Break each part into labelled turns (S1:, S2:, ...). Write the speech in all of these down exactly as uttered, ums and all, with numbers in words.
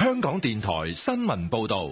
S1: 香港電台新聞報道。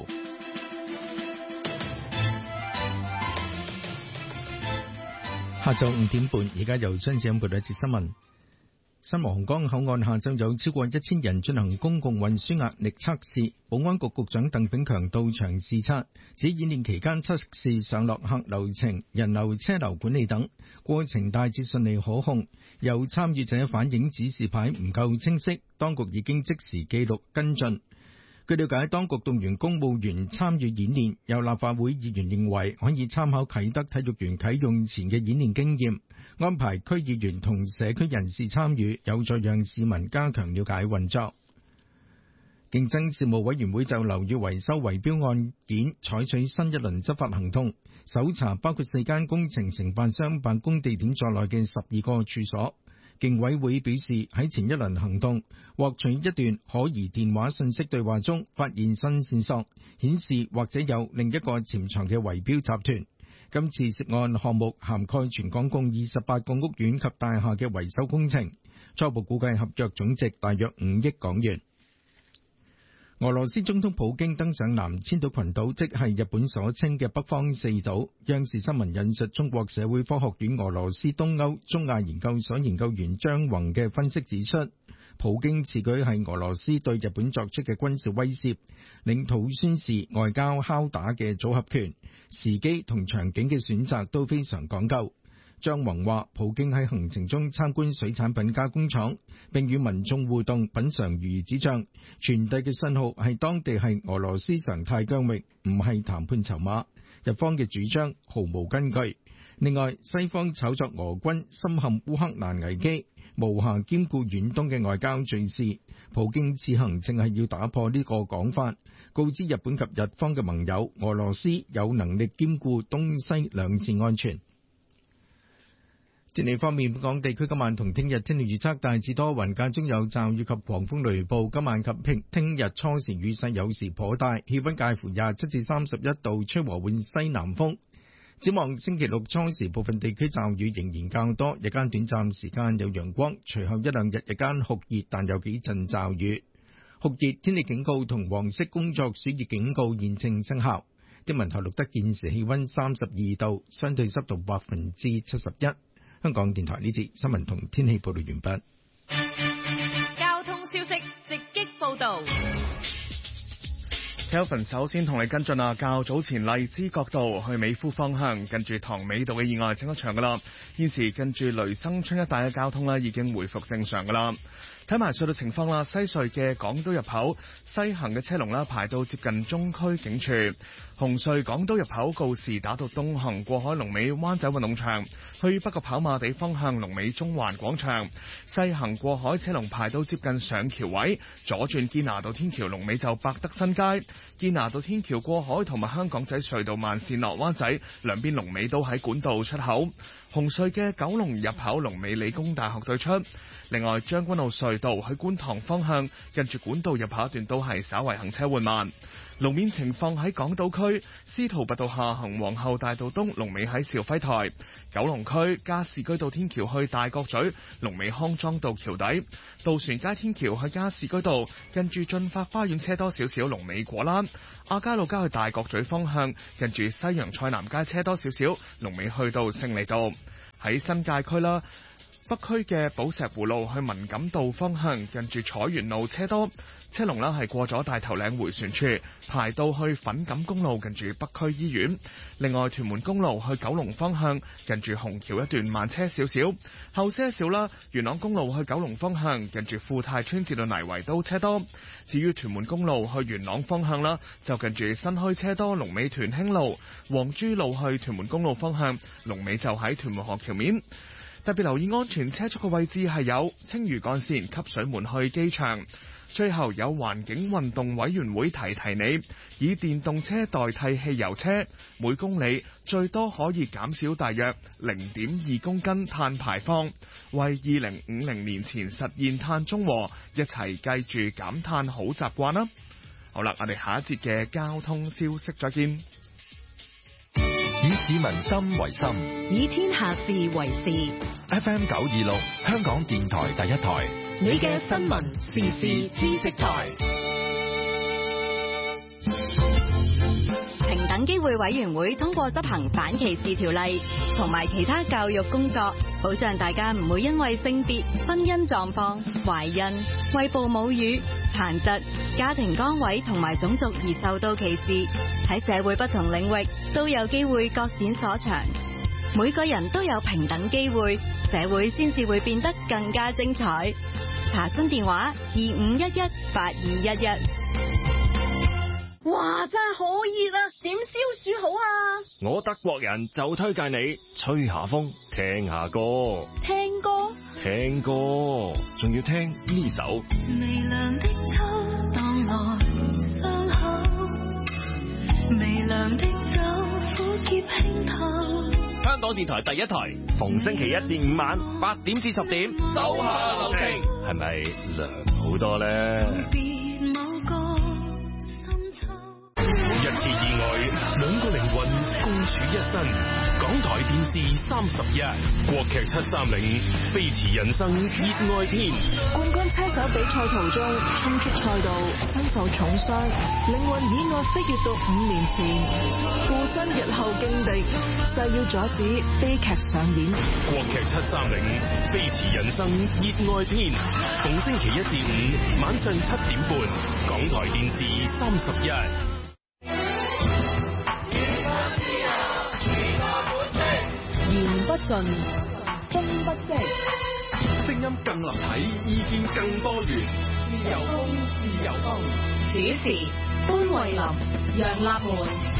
S2: 下晝五點半，而家由張子欣報道一節新聞。新皇崗口岸下晝有超過一千人進行公共運輸壓力測試，保安局局長鄧炳強到場視察，指演練期間測試上落客流程、人流車流管理等過程大致順利可控。有參與者反映指示牌唔夠清晰，當局已經即時記錄跟進。據了解，當局動員公務員參與演練，有立法會議員認為可以參考啟德體育園啟用前嘅演練經驗，安排區議員同社區人士參與，有助讓市民加強了解運作。競爭事務委員會就樓宇維修圍標案件採取新一輪執法行動，搜查包括四間工程承辦商辦公地點在內嘅十二個處所。競委會表示，喺前一輪行動獲取一段可疑電話信息對話中，發現新線索，顯示或者有另一個潛藏嘅圍標集團。今次涉案項目涵蓋全港共二十八個屋苑及大廈嘅維修工程，初步估計合約總值大約五億港元。俄羅斯總統普京登上南千島群島，即係日本所稱嘅北方四島。央視新聞引述中國社會科學院俄羅斯東歐中亞研究所研究員張宏嘅分析指出，普京此舉係俄羅斯對日本作出嘅軍事威懾，領土宣示、外交敲打嘅組合拳，時機同場景嘅選擇都非常講究。張宏話，普京喺行程中參觀水產品加工廠，並與民眾互動，品嘗魚子醬，傳遞嘅信號係當地係俄羅斯常態疆域，唔係談判籌碼。日方嘅主張毫無根據。另外，西方炒作俄軍深陷烏克蘭危機，無暇兼顧遠東嘅外交敘事。普京此行正係要打破呢個講法，告知日本及日方嘅盟友，俄羅斯有能力兼顧東西兩線安全。天氣方面，本港地區今晚同聽日天氣預測大致多雲，間中有驟雨及狂風雷暴。今晚及聽日初時雨勢有時頗大，氣溫介乎廿七至三十一度，吹和緩西南風。展望星期六初時，部分地區驟雨仍然較多，日間短暫時間有陽光，隨後一兩日日間酷熱，但有幾陣驟雨。酷熱天氣警告同黃色工作暑熱警告現正生效。天文台錄得現時氣溫三十二度，相對濕度百分之七十一。香港電台呢節新聞同天氣報道完畢。
S3: 交通消息直擊報道。
S4: Kelvin 首先同你跟進啊，較早前荔枝角道去美孚方向，近住塘尾道嘅意外整咗場噶啦，現時近住雷生村一帶嘅交通咧已經回復正常噶啦。睇埋隧道情況啦，西隧嘅港島入口西行嘅車龍啦排到接近中區警署，紅隧港島入口告士打道東行過海龍尾灣仔運動場，去北角跑馬地方向龍尾中環廣場，西行過海車龍排到接近上橋位，左轉堅拿道天橋龍尾就百德新街，堅拿道天橋過海同埋香港仔隧道慢線落灣仔兩邊龍尾都喺管道出口，紅隧嘅九龍入口龍尾理工大學對出。另外將軍澳隧道去觀塘方向近住管道入口一段都係稍為行車緩慢。路面情況喺港島區司徒拔道下行皇后大道東龍尾喺兆輝台，九龍區加士居道天橋去大角咀龍尾康莊道橋底，渡船街天橋去加士居道近住駿發花園車多少少龍尾果欄，亞皆老街去大角咀方向近住西洋菜南街車多少少龍尾去到勝利道。喺新界區啦，北區嘅寶石湖路去文錦道方向近住彩園路車多，車龍啦係過咗大頭嶺迴旋處排到去粉錦公路近住北區醫院。另外屯門公路去九龍方向近住虹橋一段慢車少少，後些少啦，元朗公路去九龍方向近住富泰村至到泥圍都車多。至於屯門公路去元朗方向啦，就近住新墟車多，龍尾屯興路，黃珠路去屯門公路方向龍尾就喺屯門河橋面。特別留意安全車速嘅位置係有青嶼幹線汲水門去機場。最後有環境運動委員會提提你，以電動車代替汽油車，每公里最多可以減少大約零點二公斤碳排放，為二零五零年前實現碳中和，一齊記住減碳好習慣啦。好啦，我哋下一節嘅交通消息再見。
S1: 以市民心為心，
S3: 以天下事為事。
S1: F M 九二六，香港電台第一台，
S3: 你嘅新聞時事知識台。
S5: 平等機會委員會通過執行反歧視條例同埋其他教育工作，保障大家唔會因為性別、婚姻狀況、懷孕、餵哺母乳、殘疾、家庭崗位同埋種族而受到歧視，喺社會不同領域都有機會各展所長。每個人都有平等機會，社會先至會變得更加精彩。查詢電話二五一一八二一一。
S6: 哇，真係好熱啊！點消暑好啊？
S7: 我德國人就推介你吹下風，聽下歌。
S6: 聽歌？
S7: 聽歌，仲要聽呢首。
S8: 微涼的秋，蕩來傷口，微涼的酒，苦澀輕透。
S7: 香港電台第一台，逢星期一至五晚八點至十點，手下留情，係咪涼好多咧？
S1: 一次意外，兩個靈魂共處一身。港台電視三十一，國劇七三零，飛馳人生熱愛篇。
S9: 冠軍車手比賽途中衝出賽道，身受重傷，靈魂意外飛越到五年前，附身日後勁敵，誓要阻止悲劇上演。
S1: 國劇七三零，飛馳人生熱愛篇，逢星期一至五晚上七點半，港台電視三十一。
S9: 言不盡，風不息，
S1: 聲音更立體，意見更多元。
S9: 自由風，自由風。主持：潘慧琳、楊立門。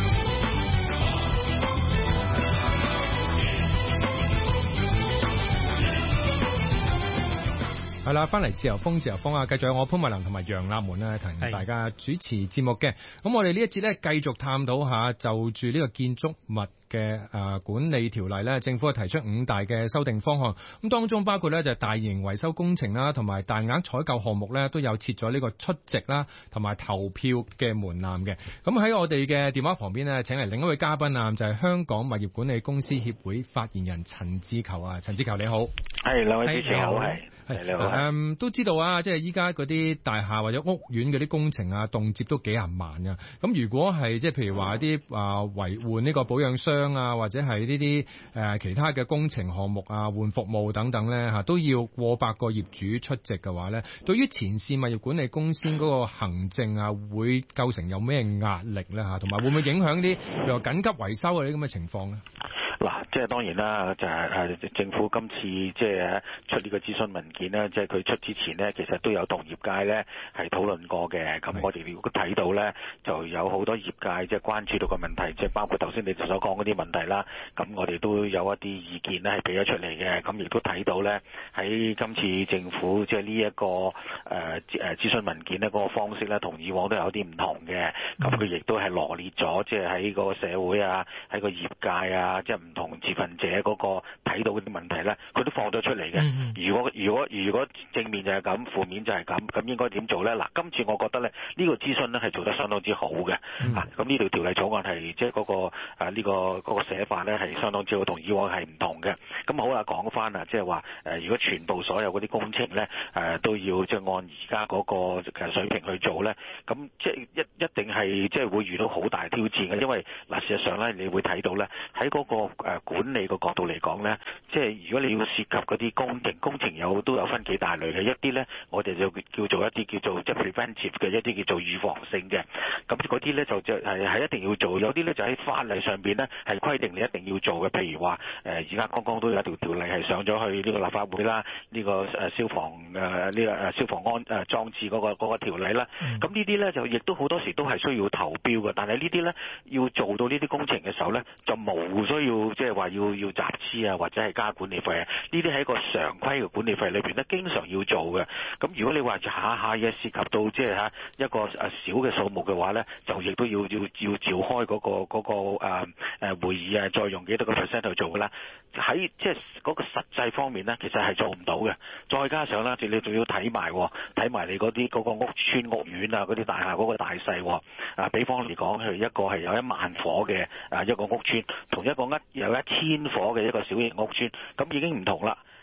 S10: 係啦，翻嚟自由風，自由風啊！繼續有我潘慧琳同埋楊立門咧，同大家主持節目嘅。咁我哋呢一節咧，繼續探討下就住呢個建築物嘅誒管理條例咧，政府係提出五大嘅修訂方案。咁當中包括咧就係大型維修工程啦，同埋大額採購項目咧，都有設咗呢個出席啦，同埋投票嘅門檻嘅。咁喺我哋嘅電話旁邊咧，請嚟另一位嘉賓啊，就係香港物業管理公司協會發言人陳志球啊，陳志球你好。
S11: 係兩位主持好，係係你好。
S10: 誒、嗯，都知道啊，即係依家嗰啲大廈或者屋苑嗰啲工程啊，動輒都幾廿萬啊。咁如果係即係譬如話一啲啊維換呢個保養箱啊，或者係呢啲誒其他嘅工程項目啊，換服務等等咧嚇，都要過百個業主出席嘅話咧，對於前線物業管理公司嗰個行政啊，會構成有咩壓力咧嚇？同埋會唔會影響啲譬如緊急維修嗰啲咁嘅情況咧？
S11: 嗱，即係當然啦，就係誒政府今次即係出呢個諮詢文件咧，即係佢出之前呢，其實都有同業界咧係討論過嘅。咁我哋如果睇到咧，就有好多業界即係關注到個問題，即係包括頭先你所講嗰啲問題啦。咁我哋都有一啲意見咧係俾咗出嚟嘅。咁亦都睇到咧喺今次政府即係呢一個誒誒諮詢文件咧嗰個方式咧，同以往都有啲唔同嘅。咁佢亦都係羅列咗即係喺個社會啊，喺個業界啊，即係唔同持份者嗰個睇到嗰啲問題咧，佢都放咗出嚟嘅。Mm hmm. 如果如果如果正面就係咁，負面就係咁，咁應該點做咧？嗱，今次我覺得咧呢、這個諮詢咧係做得相當之好嘅。Mm hmm. 啊，咁呢條條例草案係即係嗰個啊呢、這個嗰、那個寫法咧係相當之好，同以往係唔同嘅。咁好啦，講翻啊，即係話誒，如果全部所有嗰啲工程咧誒、呃、都要即係按而家嗰個水平去做咧，咁即係一一定係即係會遇到好大挑戰嘅，因為嗱、呃、事實上咧你會睇到咧喺嗰個誒。呃管理個角度嚟講咧，即係如果你要涉及嗰啲工程，工程有都有分幾大類嘅，一啲咧我哋就叫做一啲叫做即係 preventive 嘅，一啲叫做預防性嘅，咁嗰啲咧就就係係一定要做，有啲咧就喺法例上邊咧係規定你一定要做嘅，譬如話誒而家剛剛都有一條條例係上咗去呢個立法會啦，呢、這個誒消防誒呢個誒消防安誒裝置嗰、那個嗰、那個條例啦，咁、嗯、呢啲咧就亦都好多時都係需要投標嘅，但係呢啲咧要做到呢啲工程嘅時候咧就冇需要即係話。要要集資啊，或者係加管理費啊，呢啲喺個常規嘅管理費裏邊咧，經常要做嘅。咁如果你話下下嘢涉及到即係嚇一個誒小嘅數目嘅話咧，就亦都要要要召開嗰、嗰個嗰、嗰個誒、呃、會議啊，再用幾多個 percent 去做嘅啦。喺即係嗰個實際方面咧，其實係做唔到嘅。再加上咧，你仲要睇埋睇埋你嗰啲嗰個屋邨屋苑啊，嗰啲大廈嗰個大細。啊，比方嚟講，佢一個係有一萬夥嘅啊一個屋邨，同一個一有一千夥嘅一個小型屋邨，咁已經唔同啦。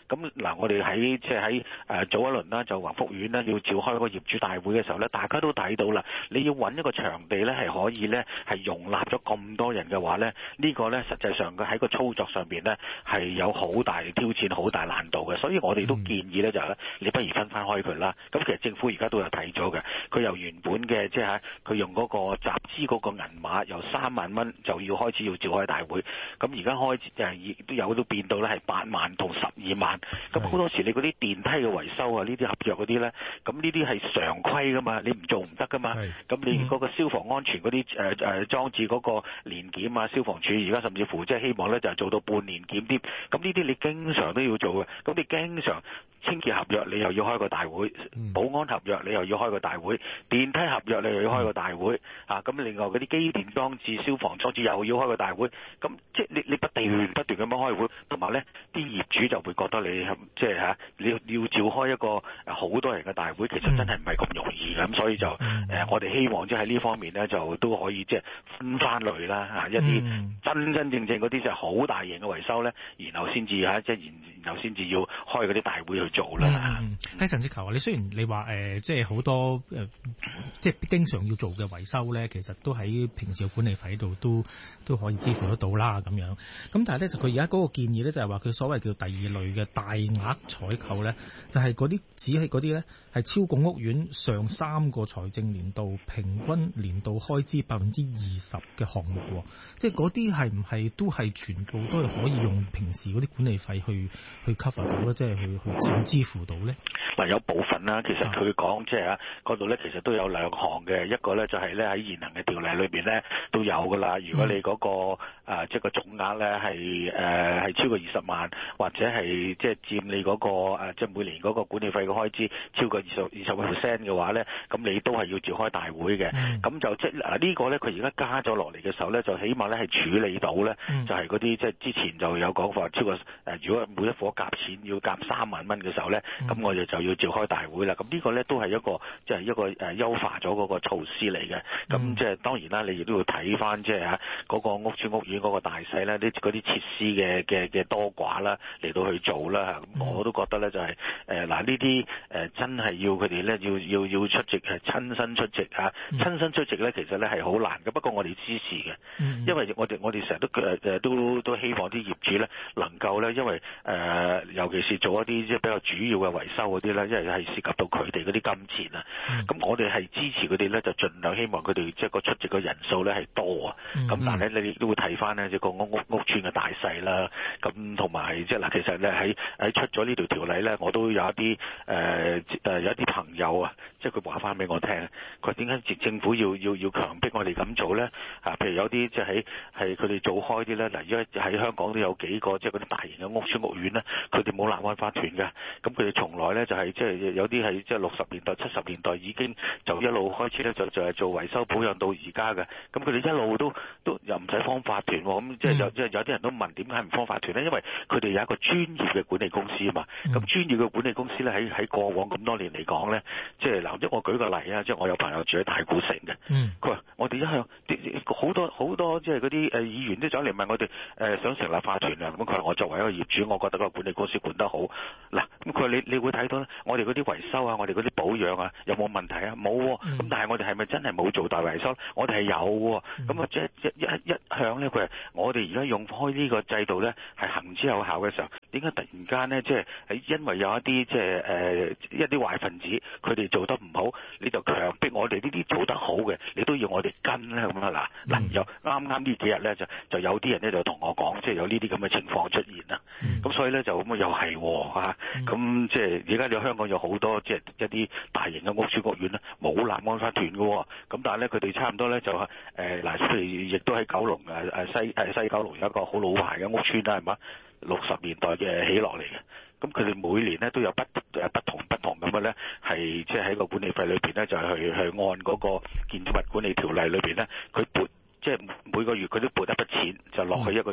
S11: 咁嗱，我哋喺即係喺誒早一輪啦，就宏福苑呢要召開個業主大會嘅時候咧，大家都睇到啦，你要揾一個場地咧係可以咧係容納咗咁多人嘅話咧，呢個咧實際上佢喺個操作上邊咧係有好大挑戰、好大難度嘅，所以我哋都建議咧就係咧，你不如分翻開佢啦。咁其實政府而家都有睇咗嘅，佢由原本嘅即係佢用嗰個集資嗰個銀碼由三萬蚊就要開始要召開大會，咁而家開始誒亦都有都變到咧係八萬同十二萬，咁好多時你嗰啲電梯嘅維修啊，呢啲合約嗰啲咧，咁呢啲係常規噶嘛，你唔做唔得噶嘛，咁你嗰個消防安全嗰啲誒誒裝置嗰個年檢啊，消防處而家甚至乎即係希望咧就係做到半年檢添，咁呢啲你經常都要做嘅，咁你經常清潔合約你又要開個大會，保安合約你又要開個大會，電梯合約你又要開個大會，啊咁另外嗰啲機電裝置、消防裝置又要開個大會，咁即係你你不斷不斷咁樣開會，同埋咧啲業主就會覺得你即係嚇你要召開一個好多人嘅大會，其實真係唔係咁容易嘅，咁所以就誒、呃、我哋希望即係喺呢方面咧就都可以即係分翻類啦嚇，一啲真真正正嗰啲就係好大型嘅維修咧，然後先至嚇即係然然後先至要開嗰啲大會去做啦。
S12: 嗯，喺陳志球啊，你雖然你話誒、呃、即係好多誒、呃、即係經常要做嘅維修咧，其實都喺平時嘅管理費度都都可以支付得到啦咁樣。咁但係咧就佢而家嗰個建議咧就係話佢所謂叫第二類嘅大額採購咧，就係嗰啲只係嗰啲咧係超過屋苑上三個財政年度平均年度開支百分之二十嘅項目喎，即係嗰啲係唔係都係全部都係可以用平時嗰啲管理費去去 cover 到咧，即係去去支付到咧？
S11: 嗱，有部分啦，其實佢講即係啊嗰度咧，其實都有兩項嘅，一個咧就係咧喺現行嘅條例裏邊咧都有噶啦。如果你嗰、那個啊即係個總額咧係誒係超過二十萬，或者係即係佔你嗰、那個誒即係每年嗰個管理費嘅開支超過二十二十個 percent 嘅話咧，咁你都係要召開大會嘅。咁、嗯、就即係嗱呢個咧，佢而家加咗落嚟嘅時候咧，就起碼咧係處理到咧，嗯、就係嗰啲即係之前就有講法超過誒，如果每一夥夾錢要夾三萬蚊嘅時候咧，咁、嗯、我哋就要召開大會啦。咁呢個咧都係一個即係、就是、一個誒優化咗嗰個措施嚟嘅。咁即係當然啦，你亦都要睇翻即係嚇嗰個屋邨屋苑嗰個大細咧，啲嗰啲設施嘅嘅嘅多寡啦，嚟到去做啦。咁我都覺得咧就係誒嗱呢啲誒真係要佢哋咧要要要出席係親身出席嚇，親身出席咧其實咧係好難嘅。不過我哋支持嘅，因為我哋我哋成日都誒誒都都希望啲業主咧能夠咧，因為誒、呃、尤其是做一啲即係比較主要嘅維修嗰啲咧，因為係涉及到佢哋嗰啲金錢啊。咁、嗯、我哋係支持佢哋咧，就盡量希望佢哋即係個出席嘅人數咧係多啊。咁、嗯、但係咧你亦都會睇翻咧即係個屋屋屋邨嘅大細啦。咁同埋即係嗱，其實咧喺喺出咗呢條條例咧，我都有一啲誒誒有一啲朋友啊，即係佢話翻俾我聽，佢點解政府要要要強迫我哋咁做咧？啊，譬如有啲即係喺係佢哋做開啲咧，嗱，而家喺香港都有幾個即係嗰啲大型嘅屋邨屋苑咧，佢哋冇立案法團嘅，咁佢哋從來咧就係即係有啲係即係六十年代、七十年代已經就一路開始咧就就係做維修保養到而家嘅，咁佢哋一路都都又唔使方法團喎，咁即係有即係有啲人都問點解唔方法團咧？因為佢哋有一個專業嘅管理公司啊嘛，咁專業嘅管理公司咧喺喺過往咁多年嚟講咧，即係嗱，即係我舉個例啊，即係我有朋友住喺太古城嘅，佢話我哋一向好多好多即係嗰啲誒議員都走嚟問我哋誒想成立法團啊，咁佢話我作為一個業主，我覺得個管理公司管得好，嗱，咁佢話你你會睇到咧，我哋嗰啲維修啊，我哋嗰啲保養啊，有冇問題啊？冇喎，咁但係我哋係咪真係冇做大維修？我哋係有喎，咁啊即係一一一向咧，佢話我哋而家用開呢個制度咧係行之有效嘅時候，點解突然間咧即係係因為有一啲即係誒一啲壞分子佢哋做得唔好，你就強迫我哋呢啲做得好嘅，你都要我哋跟咧咁啊嗱嗱，又啱啱呢幾日咧就就有啲人咧就同我講，即係有呢啲咁嘅情況出現啦。咁、嗯、所以咧就咁又係嚇，咁、嗯、即係而家你香港有好多即係一啲大型嘅屋邨屋苑咧冇立案法團嘅，咁但係咧佢哋差唔多咧就係誒嗱，譬如亦都喺九龍誒誒西誒西九龍有一個好老牌嘅屋邨啦，係嘛？六十年代嘅起落嚟嘅，咁佢哋每年咧都有不誒不同不同咁嘅咧，係即係喺個管理費裏邊咧，就係去去按嗰個建築物管理條例裏邊咧，佢撥即係每個月佢都撥一筆錢，就落去一個叫特別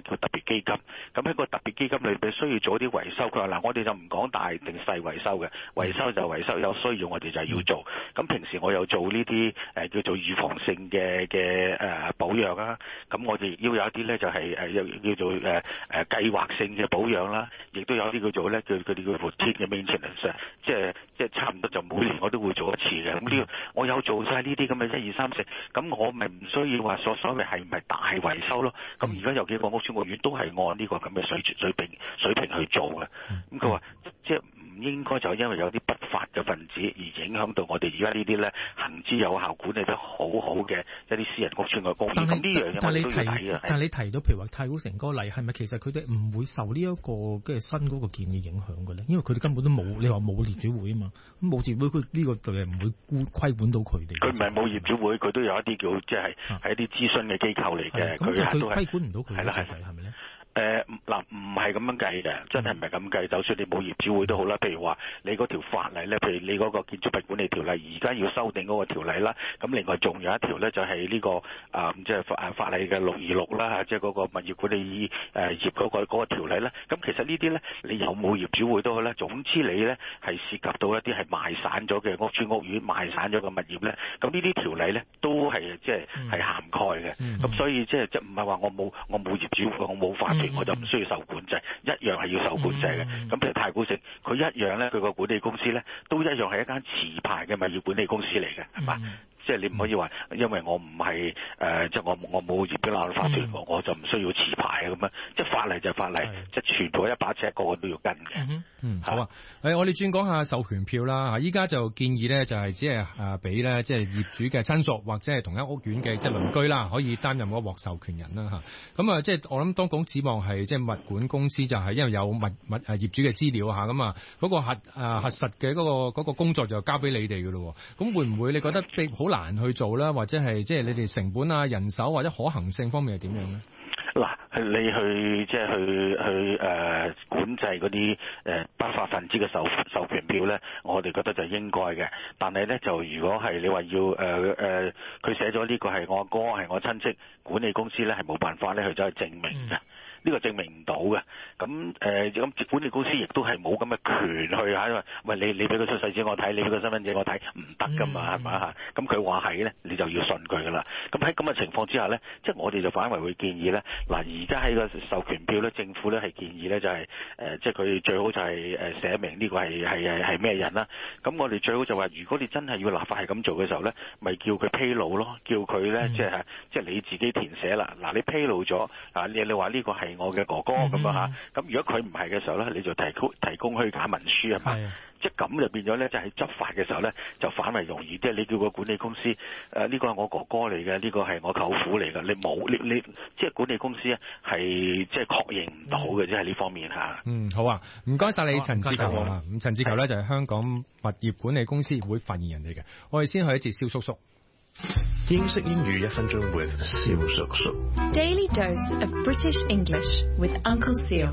S11: 基金。咁喺個特別基金裏邊需要做啲維修，佢話嗱，我哋就唔講大定細維修嘅，維修就維修，有需要我哋就係要做。咁平時我又做呢啲誒叫做預防性嘅嘅誒保養啦。咁我哋要有一啲咧就係誒叫做誒誒計劃性嘅保養啦，亦都有啲叫做咧叫佢哋叫 routine 嘅 maintenance， 即係即係差唔多就每年我都會做一次嘅。咁呢個我有做晒呢啲咁嘅一二三四，咁我咪唔需要話所所謂係唔係大維修咯？咁而家有幾個屋邨屋苑都係按呢個咁嘅水水平水平去做嘅。咁佢話即係唔應該就因為有啲不法嘅分子而影響到我哋而家呢啲咧行之有效、管理得好好嘅一啲私人屋邨嘅公寓。咁呢樣嘢我哋都要睇嘅。
S12: 但係你提到譬如話太古城嗰個例，係咪其實佢哋唔會受呢一個嘅新嗰個建議影響嘅咧？因為佢哋根本都冇，你話冇業主會啊嘛，咁冇業主會佢呢個就係唔會規管到佢哋。佢唔係冇業主會，佢都有一啲叫即係係一啲諮詢嘅機構嚟嘅，佢係都係規管唔到佢。係啦係係咪咧？誒嗱，唔係咁樣計嘅，真係唔係咁計。就算你冇業主會都好啦，譬如話你嗰條法例咧，譬如你嗰個建築物管理條例，而家要修訂嗰個條例啦。咁另外仲有一條咧，就係呢個啊，即係法法例嘅六二六啦，即係嗰個物業管理誒業嗰個嗰個條例咧。咁其實呢啲咧，你有冇業主會都好咧，總之你咧係涉及到一啲係賣散咗嘅屋邨屋苑、賣散咗嘅物業咧，咁呢啲條例咧都係即係係涵蓋嘅。咁所以即係即係唔係話我冇我冇業主會，我冇法團。我就唔需要受管制，一樣係要受管制嘅。咁譬如太古城，佢一樣咧，佢個管理公司咧，都一樣係一間持牌嘅物業管理公司嚟嘅，係嘛？即係你唔可以話，因為我唔係誒，即係我我冇業主立案法團，我我就唔需要持牌啊咁樣。即係法例就係法例，即係全部一把尺，個個都要跟嘅。
S10: 嗯，好啊。誒，我哋轉講下授權票啦。嚇，依家就建議咧，就係只係誒俾咧，即係業主嘅親屬或者係同一屋苑嘅即係鄰居啦，可以擔任嗰個獲授權人啦嚇。咁啊，即係我諗當局指望係即係物管公司就係因為有物物誒業主嘅資料嚇，咁啊嗰個核誒核實嘅嗰個嗰個工作就交俾你哋嘅咯。咁會唔會你覺得好難難去做啦，或者係即係你哋成本啊、人手或者可行性方面係點樣咧？
S11: 嗱，你去即係去去誒、呃、管制嗰啲誒不法分子嘅授授權票咧，我哋覺得就應該嘅。但係咧就如果係你話要誒誒，佢、呃呃、寫咗呢個係我哥係我親戚，管理公司咧係冇辦法咧去走去證明嘅。嗯呢個證明唔到嘅，咁誒咁管理公司亦都係冇咁嘅權去喺喂你你俾個出世紙我睇，你俾個身份證我睇，唔得噶嘛，係咪嚇？咁佢話係咧，你就要信佢噶啦。咁喺咁嘅情況之下咧，即係我哋就反為會建議咧，嗱而家喺個授權票咧，政府咧係建議咧就係、是、誒、呃，即係佢最好就係誒寫明呢個係係係係咩人啦。咁我哋最好就話，如果你真係要立法係咁做嘅時候咧，咪叫佢披露咯，叫佢咧、嗯、即係即係你自己填寫啦。嗱你披露咗啊，你你話呢個係我嘅哥哥咁樣嚇，咁如果佢唔係嘅時候咧，你就提供提供虛假文書係嘛？即係咁就變咗咧，就喺執法嘅時候咧，就反為容易。即係你叫個管理公司誒，呢、呃這個係我哥哥嚟嘅，呢、這個係我舅父嚟嘅，你冇你你即係管理公司咧係即係確認唔到嘅，即係呢方面嚇。嗯，
S10: 好啊，唔該晒你陳志球啊。咁陳志球咧就係香港物業管理公司會發言人嚟嘅。我哋先去一節蕭叔叔。
S1: 英式英語一分鐘 with 蕭叔叔。
S13: Daily dose of British English with Uncle Seal。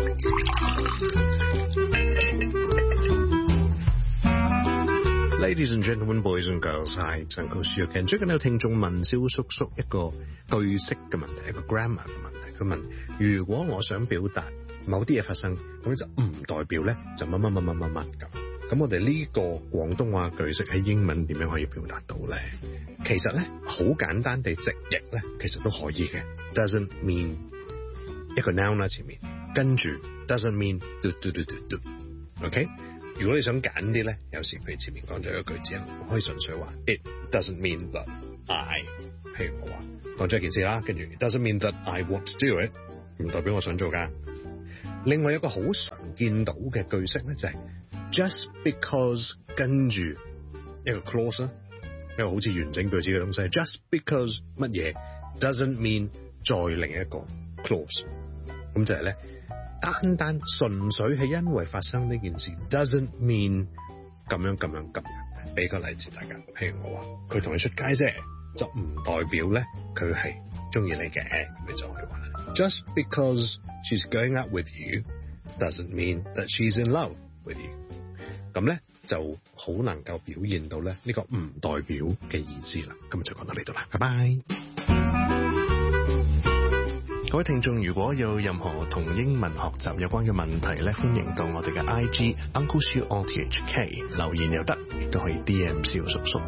S14: Ladies and gentlemen, boys and girls, hi, it's Uncle Seal again。最近有聽眾問蕭叔叔一個句式嘅問題，一個 grammar 嘅問題。佢問：如果我想表達某啲嘢發生，咁就唔代表咧就乜乜乜乜乜乜咁。咁我哋呢個廣東話句式喺英文點樣可以表達到咧？其實咧好簡單地直譯咧，其實都可以嘅。Doesn't mean 一個 noun 啦前面，跟住 doesn't mean do do do do do。OK， 如果你想揀啲咧，有時佢前面講咗一個句子，可以純粹話 It doesn't mean that I， 譬如我話講咗一件事啦，跟住 It doesn't mean that I want to do it， 唔代表我想做噶。另外有一個好常見到嘅句式咧，就係 just because 跟住一個 clause 啦。一個好似完整句子嘅東西 ，just because 乜嘢 doesn't mean 再另一個 clause， 咁就係咧，單單純粹係因為發生呢件事 doesn't mean 咁樣咁樣咁樣。俾個例子大家，譬如我話佢同你出街啫，就唔代表咧佢係中意你嘅，咁你就可以話 just because she's going out with you doesn't mean that she's in love with you。咁咧就好能夠表現到咧呢個唔代表嘅意思啦。今日就講到呢度啦，拜拜。 各位聽眾如果有任何同英文學習有關嘅問題咧，歡迎到我哋嘅 I G Uncle Siu O T H K 留言又得，亦都可以 D M 蕭叔叔。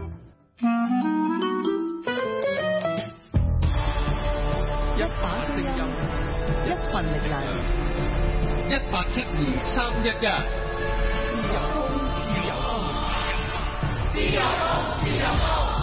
S15: 一把聲音，一份力量，一八七二三一一。自由風，自由風，自由風，自由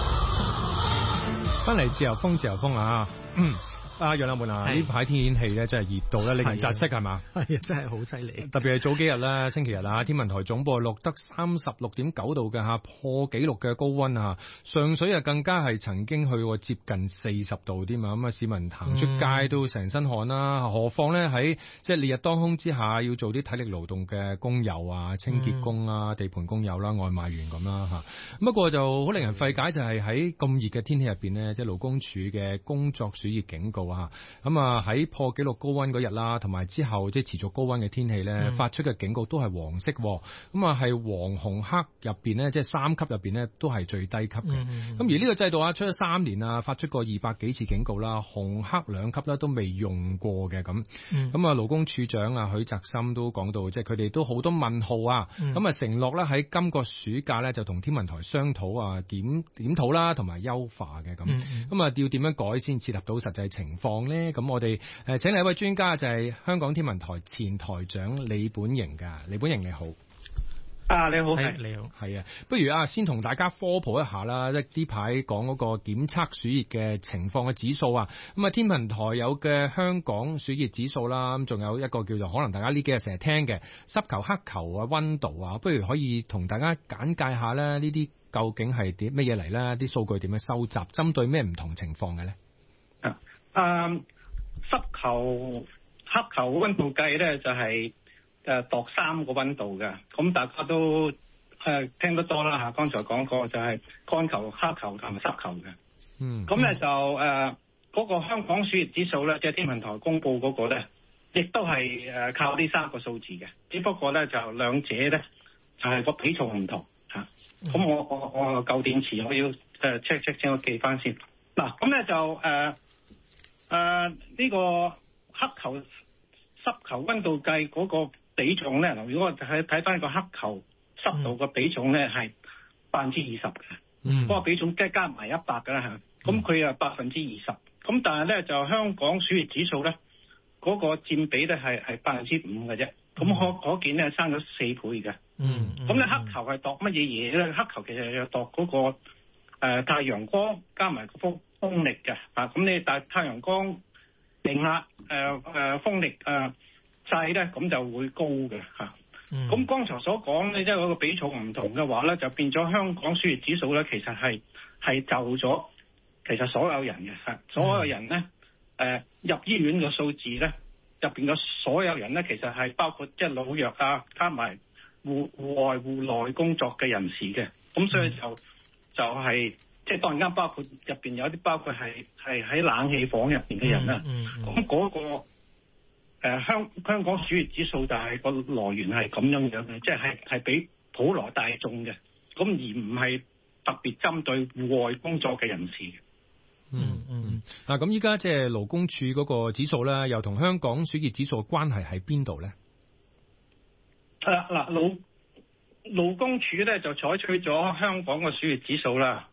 S15: 風。
S10: 翻嚟自由風，自由風啊！嗯。啊，楊立門啊，呢排天氣咧真係熱到咧，令人窒息係嘛？
S12: 係啊，真係好犀利。
S10: 特別係早幾日啦，星期日啊，天文台總部錄得三十六點九度嘅嚇破紀錄嘅高溫啊！上水啊更加係曾經去過接近四十度添啊！咁啊，市民行出街都成身汗啦，何況咧喺即係烈日當空之下，要做啲體力勞動嘅工友啊、清潔工啊、地盤工友啦、外賣員咁啦嚇。不過就好令人費解，就係喺咁熱嘅天氣入邊呢，即係勞工處嘅工作暑熱警告。咁啊喺破紀錄高溫嗰日啦，同埋之後即係持續高溫嘅天氣咧，嗯、發出嘅警告都係黃色，咁啊係黃紅黑入邊咧，即係三級入邊咧都係最低級嘅。咁、嗯、而呢個制度啊，出咗三年啊，發出過二百幾次警告啦，紅黑兩級咧都未用過嘅咁。咁啊、嗯、勞工處長啊許澤森都講到，即係佢哋都好多問號啊。咁啊、嗯、承諾咧喺今個暑假咧就同天文台商討啊檢檢討啦，同埋優化嘅咁。咁啊要點樣改先切合到實際情況咧？咁我哋誒請嚟一位專家，就係香港天文台前台長李本瀅噶。李本瀅你好。
S16: 啊，你好，
S10: 係你好，係啊。不如啊，先同大家科普一下啦，即係呢排講嗰個檢測暑熱嘅情況嘅指數啊。咁啊，天文台有嘅香港暑熱指數啦，咁仲有一個叫做可能大家呢幾日成日聽嘅濕球、黑球啊、溫度啊。不如可以同大家簡介下咧，呢啲究竟係啲乜嘢嚟咧？啲數據點樣收集？針對咩唔同情況嘅咧？
S16: 啊，誒，濕球、黑球溫度計咧就係、是。誒度三個溫度嘅，咁大家都誒、呃、聽得多啦嚇。剛才講過就係乾球、黑球同埋濕球嘅。嗯。咁咧就誒嗰、呃那個香港暑熱指數咧，即、就、係、是、天文台公佈嗰個咧，亦都係誒靠呢三個數字嘅。只不過咧就兩者咧就係、是、個比重唔同嚇。咁、嗯、我我我舊電池我要誒 check check 先，我記翻先。嗱，咁咧就誒誒呢個黑球、濕球溫度計嗰、那個比重咧，如果我睇睇翻個黑球濕度嘅比重咧，係百分之二十嘅。嗯，嗰個比重加加埋一百㗎啦嚇。咁佢啊百分之二十。咁但係咧就香港暑熱指數咧，嗰、那個佔比咧係係百分之五嘅啫。咁可可見咧升咗四倍嘅。嗯。咁咧黑球係度乜嘢嘢咧？黑球其實係度嗰個、呃、太陽光加埋個風風力嘅。啊，咁你但太陽光勁啦，誒誒風力誒。呃細咧咁就會高嘅嚇，咁、嗯、剛才所講咧，即係嗰個比重唔同嘅話咧，就變咗香港暑熱指數咧，其實係係就咗其實所有人嘅嚇，所有人咧誒、呃、入醫院嘅數字咧，入邊嘅所有人咧，其實係包括即係老弱啊，加埋戶戶外戶內工作嘅人士嘅，咁所以就、嗯、就係、是、即係當然間包括入邊有啲包括係係喺冷氣房入邊嘅人啦，咁嗰、嗯嗯嗯嗰個。誒、呃、香香港暑熱指數就係個來源係咁樣樣嘅，即係係俾普羅大眾嘅，咁而唔係特別針對戶外工作嘅人士嘅。
S10: 嗯嗯，嗱咁依家即係勞工處嗰個指數咧，又同香港暑熱指數嘅關係喺邊度咧？
S16: 誒嗱、啊，勞勞工處咧就採取咗香港嘅暑熱指數啦。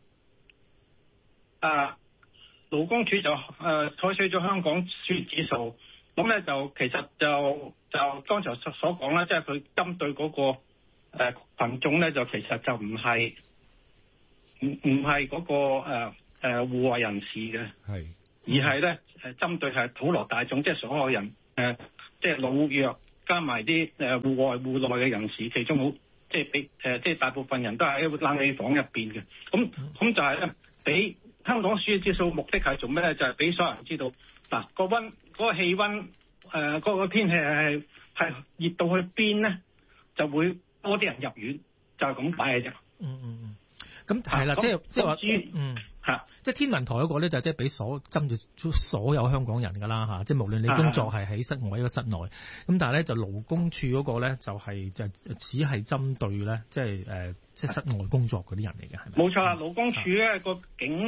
S16: 啊，勞工處就誒、呃、採取咗香港暑熱指數。咁咧就其實就就剛才所所講啦，即係佢針對嗰、那個誒、呃、群眾咧，就其實就唔係唔唔係嗰個誒誒戶外人士嘅，係而係咧誒針對係普羅大眾，即係所有人誒，即係老弱加埋啲誒戶外戶內嘅人士，其中好即係比誒即係大部分人都係喺冷氣房入邊嘅。咁咁就係咧，俾香港暑熱指數目的係做咩咧？就係、是、俾所有人知道嗱個溫。嗰個氣温，誒、呃，嗰、那個天氣係係熱到去邊咧，就會多啲人入院，就係咁解嘅啫。
S12: 嗯嗯嗯，咁係啦，即係即係話，嗯嚇，即係天文台嗰個咧，就即係俾所針對所有香港人㗎啦嚇，即係無論你工作係喺室外一個室內，咁但係咧就勞工處嗰個咧就係就只係針對咧，即係誒即係室外工作嗰啲人嚟嘅，係咪？
S16: 冇錯啦，勞工處咧個警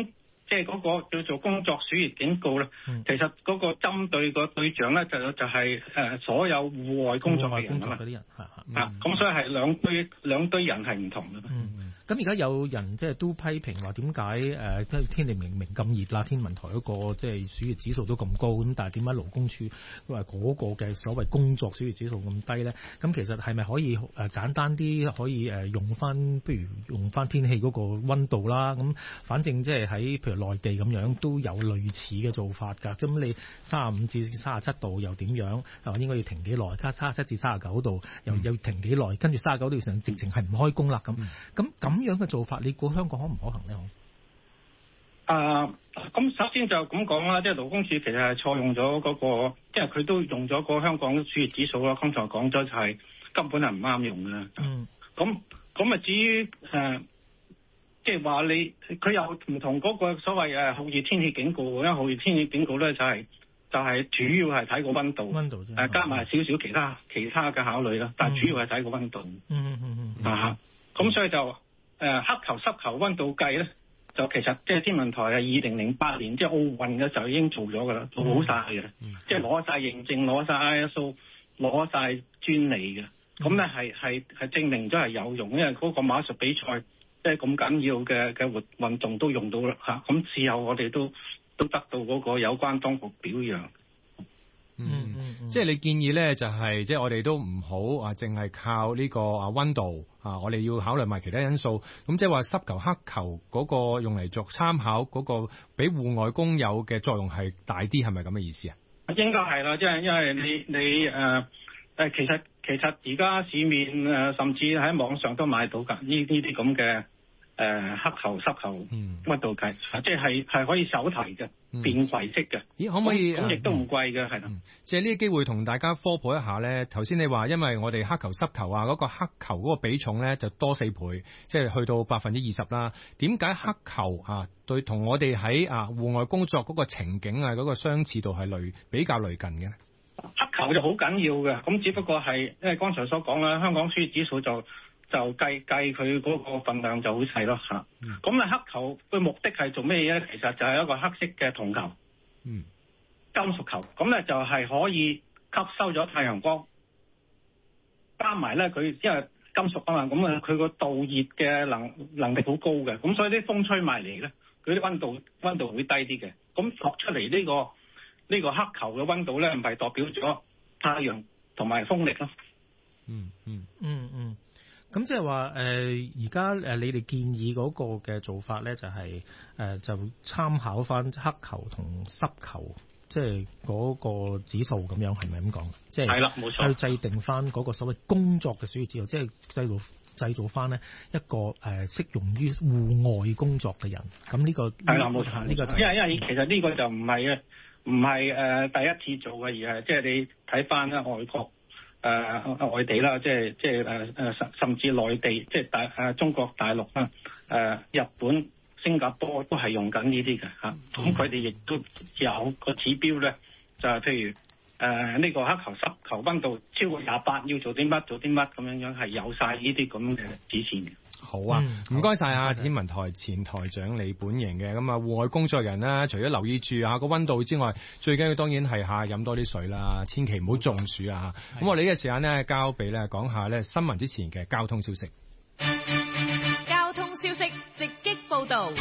S16: 即係嗰個叫做工作暑熱警告咧，嗯、其實嗰個針對個對象咧就就係誒所有戶外工作嘅人啊嘛，
S12: 嗰啲人係
S16: 啊，咁、嗯、所以係兩堆兩堆人係唔同嘅。
S12: 嗯，咁而家有人即係都批評話點解誒即係天氣明明咁熱啦，天文台嗰個即係暑熱指數都咁高，咁但係點解勞工處話嗰個嘅所謂工作暑熱指數咁低咧？咁其實係咪可以誒簡單啲可以誒用翻，不如用翻天氣嗰個溫度啦？咁反正即係喺譬如內地咁樣都有類似嘅做法㗎。咁你三十五至三十七度又點樣？係應該要停幾耐？加三十七至三十九度又又停幾耐？跟住三十九度上直情係唔開工啦。咁咁咁樣嘅做法，你估香港可唔可行呢？
S16: 啊，咁首先就咁講啦，即係勞工處其實係錯用咗嗰個，即係佢都用咗個香港暑熱指數啦。剛才講咗就係根本係唔啱用嘅。嗯。咁咁啊，至於誒，即係話你佢又唔同嗰個所謂誒酷熱天氣警告，因為酷熱天氣警告咧就係就係主要係睇個溫度，溫度啫，誒加埋少少其他其他嘅考慮啦，但係主要係睇個溫度。嗯嗯嗯嗯。啊，咁所以就誒黑球濕球溫度計咧。就其實即係天文台係二零零八年即係奧運嘅時候已經做咗㗎啦，做好晒嘅，嗯、即係攞晒認證，攞晒 I S O， 攞晒專利嘅。咁咧係係係證明咗係有用，因為嗰個馬術比賽即係咁緊要嘅嘅活運動都用到啦嚇。咁事後我哋都都得到嗰個有關當局表揚。
S10: 嗯，嗯即係你建議咧，就係、是、即係我哋都唔好啊，淨係靠呢個啊溫度啊，我哋要考慮埋其他因素。咁即係話濕球、黑球嗰個用嚟作參考，嗰個比戶外工有嘅作用係大啲，係咪咁嘅意思啊？
S16: 應該係啦，即係因為你你誒誒、呃，其實其實而家市面誒、呃，甚至喺網上都買到㗎，呢呢啲咁嘅誒黑球、濕球溫度計，嗯、即係係可以手提嘅。便攜式嘅，
S10: 咦？可唔可以
S16: 咁亦都唔貴嘅，係啦。
S10: 借呢啲機會同大家科普一下咧。頭先你話，因為我哋黑球、濕球啊，嗰個黑球嗰個比重咧就多四倍，即係去到百分之二十啦。點解黑球啊對同我哋喺啊戶外工作嗰個情景啊嗰個相似度係類比較類近嘅？
S16: 黑球就好緊要嘅，咁只不過係因為剛才所講啦，香港暑熱指數就。就計計佢嗰個份量就好細咯嚇，咁啊、嗯、黑球嘅目的係做咩嘢咧？其實就係一個黑色嘅銅球，嗯，金屬球，咁咧就係可以吸收咗太陽光，加埋咧佢因為金屬啊嘛，咁啊佢個導熱嘅能能力好高嘅，咁所以啲風吹埋嚟咧，佢啲溫度溫度會低啲嘅，咁作出嚟呢、呢個呢、呢個黑球嘅溫度咧，唔係代表咗太陽同埋風力咯。
S10: 嗯嗯
S12: 嗯嗯。咁即係話誒，而家誒你哋建議嗰個嘅做法咧，就係、是、誒、呃、就參考翻黑球同濕球，即係嗰個指數咁樣，係咪咁講？即係係啦，冇錯。去制定翻嗰個所謂工作嘅暑熱指數，即係製造製造翻呢一個誒適、呃、用於戶外工作嘅人。咁呢、這個係啦，冇錯。呢個
S16: 因為因為其實呢個就唔係啊，唔係誒第一次做嘅，而係即係你睇翻咧外國。誒、呃、外地啦，即係即係誒誒甚甚至內地，即係大誒中國大陸啦，誒、呃、日本、新加坡都係用緊呢啲嘅嚇。咁佢哋亦都有個指標咧，就係、是、譬如誒呢、呃這個黑球濕球溫度超過廿八，要做啲乜做啲乜咁樣樣，係有晒呢啲咁嘅指示嘅。
S10: 好啊，唔該晒啊！天文台前台長李本瀅嘅。咁啊，戶外工作人啦，除咗留意住啊個溫度之外，最緊要當然係嚇飲多啲水啦，千祈唔好中暑啊！咁我哋呢個時間呢，交俾咧講下咧新聞之前嘅交通消息。
S3: 交通消息直擊報導。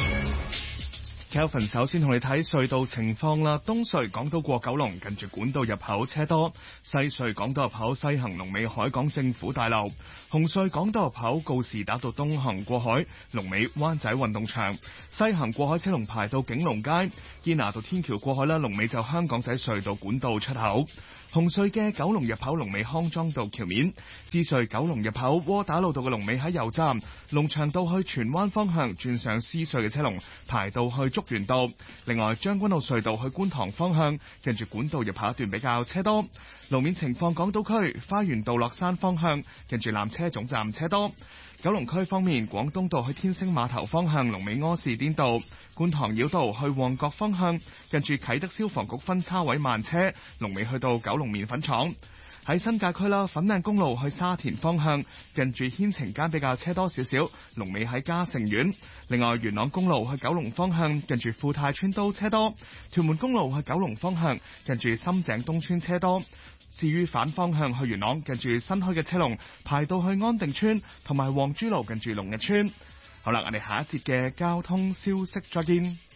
S4: Kelvin 首先同你睇隧道情況啦。東隧港島過九龍近住管道入口車多，西隧港島入口西行龍尾海港政府大樓，紅隧港島入口告士打道東行過海龍尾灣仔運動場，西行過海車龍排到景隆街，堅拿道天橋過海啦，龍尾就香港仔隧道管道出口。紅隧嘅九龍入口龍尾康莊道橋面，獅隧九龍入口窩打老道嘅龍尾喺油站，龍翔道去荃灣方向轉上獅隧嘅車龍排到去竹園道。另外將軍澳隧道去觀塘方向近住管道入口一段比較車多。路面情況，港島區花園道落山方向近住纜車總站車多。九龍區方面，廣東道去天星碼頭方向龍尾柯士甸道，觀塘繞道去旺角方向近住啟德消防局分叉位慢車，龍尾去到九龍麵粉廠。 喺新界區啦，粉嶺公路去沙田方向，近住牽晴街比較車多少少，龍尾喺嘉盛苑。另外，元朗公路去九龍方向，近住富泰村都車多；屯門公路去九龍方向，近住深井東村車多。至於反方向去元朗，近住新開嘅車龍排到去安定村，同埋黃珠路近住龍日村。好啦，我哋下一節嘅交通消息再見。